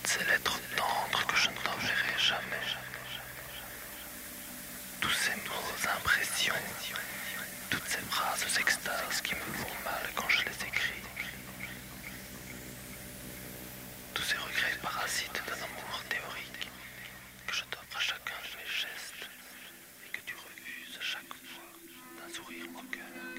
toutes ces lettres tendres que je ne t'enverrai jamais, tous ces mots, impressions, toutes ces phrases extases qui me font mal quand je les écris, tous ces regrets parasites d'un amour théorique que je t'offre à chacun de mes gestes et que tu refuses à chaque fois d'un sourire moqueur.